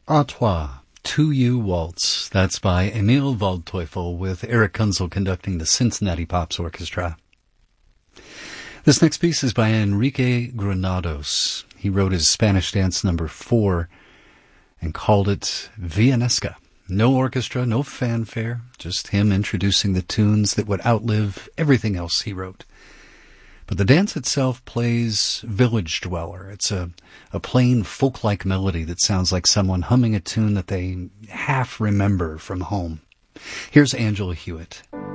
À Toi, To You Waltz. That's by Emil Waldteufel with Eric Kunzel conducting the Cincinnati Pops Orchestra. This next piece is by Enrique Granados. He wrote his Spanish dance number 4 and called it Villanesca. No orchestra, no fanfare, just him introducing the tunes that would outlive everything else he wrote. But the dance itself plays Village Dweller. It's a plain folk-like melody that sounds like someone humming a tune that they half remember from home. Here's Angela Hewitt.